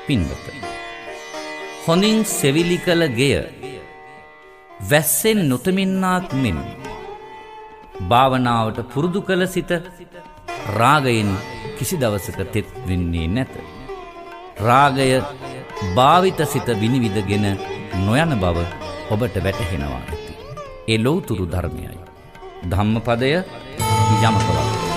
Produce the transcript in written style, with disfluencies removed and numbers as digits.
පින්වත, හොඳින් සෙවිලි කළ ගෙය වැස්සෙන් නොතමින්නාක් මෙන් භාවනාවට පුරුදු කළ සිත රාගයෙන් කිසි දවසක තෙත් වෙන්නේ නැත. රාගය භාවිත සිත විනිවිදගෙන නොයන බව ඔබට වැටහෙනවා ඇති. ඒ ලෞතුරු ධර්මයයි. ධම්මපදය යමක වදන.